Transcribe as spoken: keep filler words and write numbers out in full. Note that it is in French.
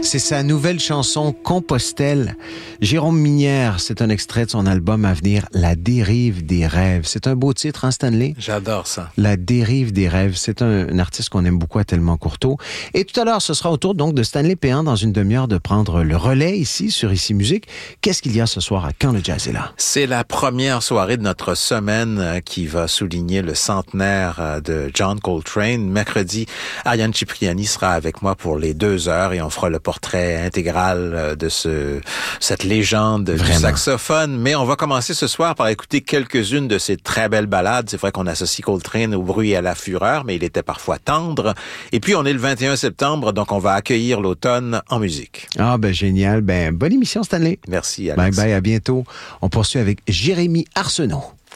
C'est sa nouvelle chanson Compostelle. Jérôme Minière, c'est un extrait de son album à venir, La dérive des rêves. C'est un beau titre, hein, Stanley? J'adore ça. La dérive des rêves. C'est un, un artiste qu'on aime beaucoup à Tellement Courteau. Et tout à l'heure, ce sera au tour donc de Stanley Péan dans une demi-heure de prendre le relais ici sur Ici Musique. Qu'est-ce qu'il y a ce soir à Quand le Jazz est là? C'est la première soirée de notre semaine qui va souligner le centenaire de John Coltrane. Mercredi, Ariane Cipriani sera avec moi pour les deux heures et on fera le portrait intégral de ce cette légende Vraiment. du saxophone. Mais on va commencer ce soir par écouter quelques-unes de ces très belles ballades. C'est vrai qu'on associe Coltrane au bruit et à la fureur, mais il était parfois tendre. Et puis, on est le vingt et un septembre, donc on va accueillir l'automne en musique. Ah, ben génial. Ben bonne émission, Stanley. Merci, Alex. Bye bye, à bientôt. On poursuit avec Jérémy Arsenault.